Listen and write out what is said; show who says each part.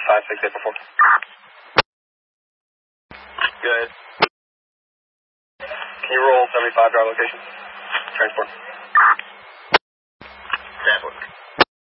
Speaker 1: 5684. Good. Can you roll 75 to our location? Transport. Transport.